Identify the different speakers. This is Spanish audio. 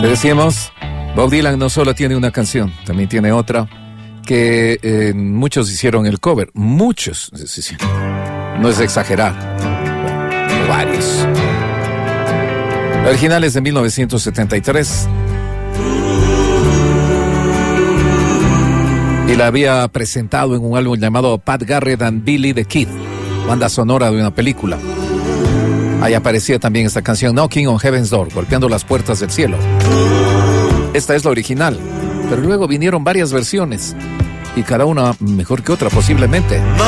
Speaker 1: Te decíamos, Bob Dylan no solo tiene una canción, también tiene otra que muchos hicieron el cover. Muchos, no es exagerar, varios. La original es de 1973 y la había presentado en un álbum llamado Pat Garrett and Billy the Kid, banda sonora de una película. Ahí aparecía también esta canción, Knocking on Heaven's Door, golpeando las puertas del cielo. Esta es la original, pero luego vinieron varias versiones y cada una mejor que otra posiblemente.